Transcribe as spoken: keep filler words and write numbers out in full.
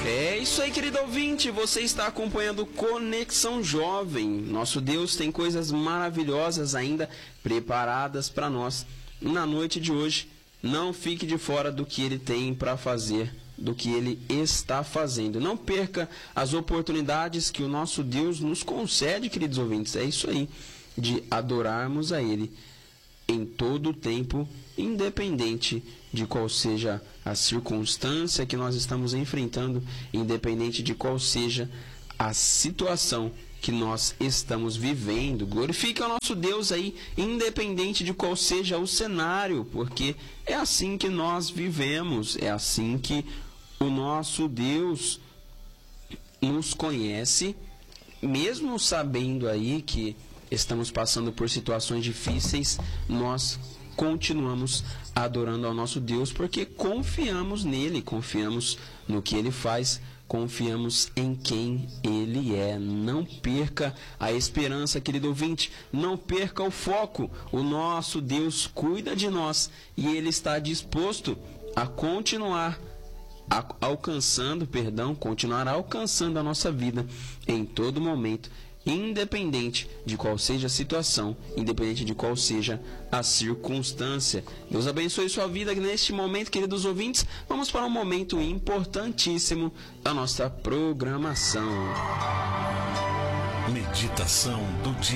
É isso aí, querido ouvinte, você está acompanhando Conexão Jovem. Nosso Deus tem coisas maravilhosas ainda preparadas para nós na noite de hoje. Não fique de fora do que Ele tem para fazer, do que Ele está fazendo. Não perca as oportunidades que o nosso Deus nos concede, queridos ouvintes. É isso aí, de adorarmos a Ele em todo o tempo, independente de qual seja a circunstância que nós estamos enfrentando, independente de qual seja a situação que nós estamos vivendo. Glorifique ao nosso Deus aí, independente de qual seja o cenário, porque é assim que nós vivemos, é assim que o nosso Deus nos conhece, mesmo sabendo aí que estamos passando por situações difíceis, nós continuamos adorando ao nosso Deus, porque confiamos nele, confiamos no que ele faz, confiamos em quem ele é. Não perca a esperança, querido ouvinte, não perca o foco. O nosso Deus cuida de nós e ele está disposto a continuar a, alcançando, perdão, continuar alcançando a nossa vida em todo momento, independente de qual seja a situação, independente de qual seja a circunstância. Deus abençoe sua vida neste momento, queridos ouvintes. Vamos para um momento importantíssimo da nossa programação. Meditação do dia.